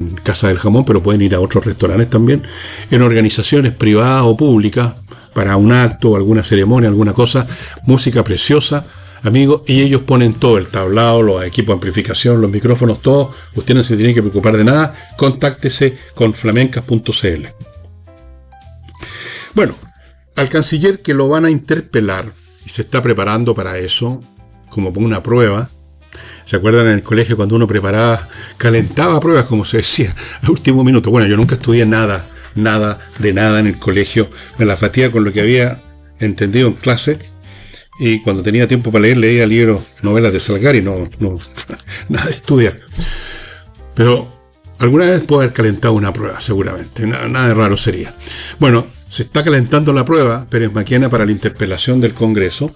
en Casa del Jamón, pero pueden ir a otros restaurantes también, en organizaciones privadas o públicas, para un acto, alguna ceremonia, alguna cosa, música preciosa, amigos, y ellos ponen todo, el tablado, los equipos de amplificación, los micrófonos, todo. Usted no se tiene que preocupar de nada. Contáctese con flamencas.cl. Bueno, al canciller, que lo van a interpelar y se está preparando para eso, como por una prueba. ¿Se acuerdan en el colegio cuando uno calentaba pruebas, como se decía, al último minuto? Bueno, yo nunca estudié nada en el colegio. Me la fatía con lo que había entendido en clase. Y cuando tenía tiempo para leer, leía libros, novelas de Salgari, no nada de estudiar. Pero alguna vez puedo haber calentado una prueba, seguramente. Nada de raro sería. Bueno, se está calentando la prueba, Pérez Maquena, para la interpelación del Congreso.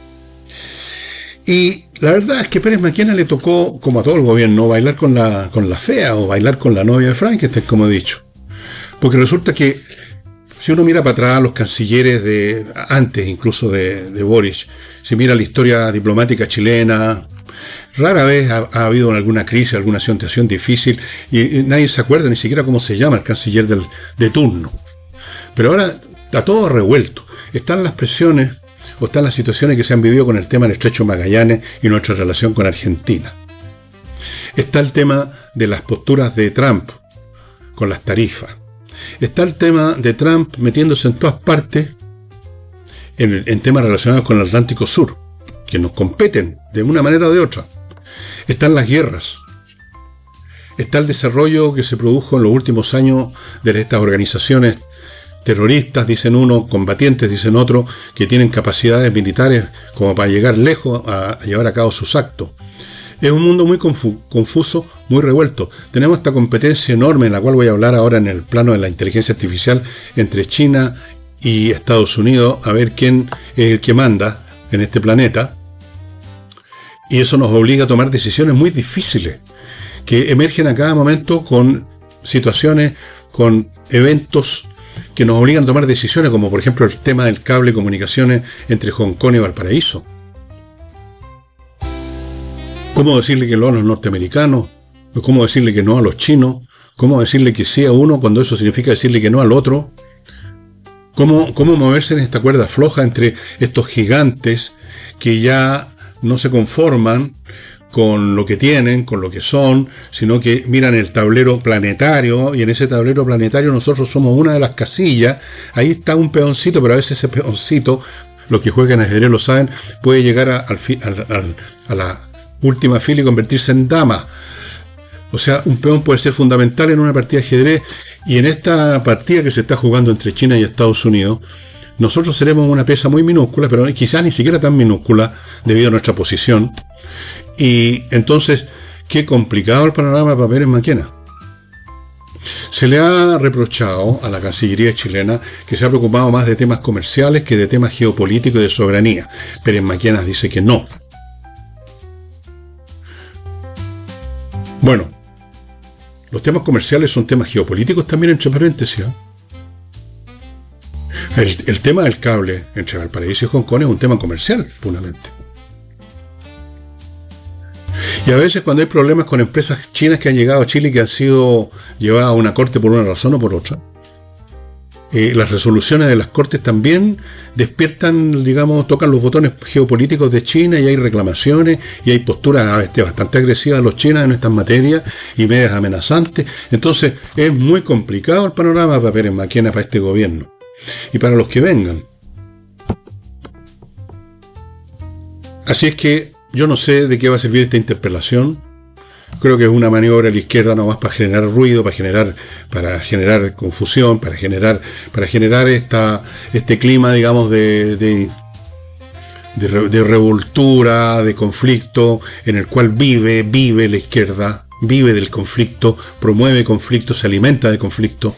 Y la verdad es que Pérez Maquena le tocó, como a todo el gobierno, bailar con la fea o bailar con la novia de Frankenstein, como he dicho. Porque resulta que, si uno mira para atrás, los cancilleres de antes incluso de Boric, si mira la historia diplomática chilena, rara vez ha habido alguna crisis, alguna situación difícil, y nadie se acuerda ni siquiera cómo se llama el canciller de turno. Pero ahora está todo revuelto. Están las presiones o están las situaciones que se han vivido con el tema del Estrecho Magallanes y nuestra relación con Argentina. Está el tema de las posturas de Trump con las tarifas. Está el tema de Trump metiéndose en todas partes en temas relacionados con el Atlántico Sur, que nos competen de una manera o de otra. Están las guerras. Está el desarrollo que se produjo en los últimos años de estas organizaciones terroristas, dicen uno, combatientes, dicen otro, que tienen capacidades militares como para llegar lejos a llevar a cabo sus actos. Es un mundo muy confuso, muy revuelto. Tenemos esta competencia enorme, en la cual voy a hablar ahora en el plano de la inteligencia artificial, entre China y Estados Unidos, a ver quién es el que manda en este planeta. Y eso nos obliga a tomar decisiones muy difíciles, que emergen a cada momento con situaciones, con eventos que nos obligan a tomar decisiones, como por ejemplo el tema del cable de comunicaciones entre Hong Kong y Valparaíso. ¿Cómo decirle que no a los norteamericanos? ¿Cómo decirle que no a los chinos? ¿Cómo decirle que sí a uno cuando eso significa decirle que no al otro? ¿Cómo moverse en esta cuerda floja entre estos gigantes que ya no se conforman con lo que tienen, con lo que son, sino que miran el tablero planetario, y en ese tablero planetario nosotros somos una de las casillas? Ahí está un peoncito, pero a veces ese peoncito, los que juegan ajedrez lo saben, puede llegar a la última fila y convertirse en dama. O sea, un peón puede ser fundamental en una partida de ajedrez, y en esta partida que se está jugando entre China y Estados Unidos, nosotros seremos una pieza muy minúscula, pero quizás ni siquiera tan minúscula debido a nuestra posición. Y entonces, qué complicado el panorama para Pérez Maquena. Se le ha reprochado a la Cancillería chilena que se ha preocupado más de temas comerciales que de temas geopolíticos y de soberanía. Pérez Maquena dice que no. Bueno, los temas comerciales son temas geopolíticos también, entre paréntesis, ¿eh? El tema del cable entre Valparaíso y Hong Kong es un tema comercial, puramente. Y a veces cuando hay problemas con empresas chinas que han llegado a Chile y que han sido llevadas a una corte por una razón o por otra, las resoluciones de las cortes también despiertan, digamos, tocan los botones geopolíticos de China, y hay reclamaciones y hay posturas a veces bastante agresivas de los chinos en estas materias y medias amenazantes. Entonces es muy complicado el panorama para Pérez Maquena, para este gobierno y para los que vengan. Así es que yo no sé de qué va a servir esta interpelación. Creo que es una maniobra a la izquierda nomás para generar ruido, para generar confusión, para generar este clima, digamos, de revoltura, de conflicto, en el cual vive la izquierda, vive del conflicto, promueve conflicto, se alimenta de conflicto.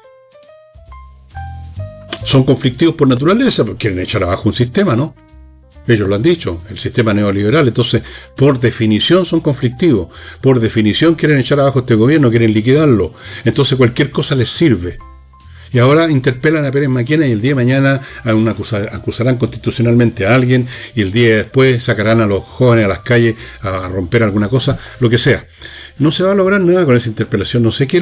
Son conflictivos por naturaleza, porque quieren echar abajo un sistema, ¿no? Ellos lo han dicho, el sistema neoliberal. Entonces, por definición son conflictivos, por definición quieren echar abajo este gobierno, quieren liquidarlo. Entonces cualquier cosa les sirve. Y ahora interpelan a Pérez Maquena, y el día de mañana acusarán constitucionalmente a alguien, y el día después sacarán a los jóvenes a las calles a romper alguna cosa, lo que sea. No se va a lograr nada con esa interpelación. No sé qué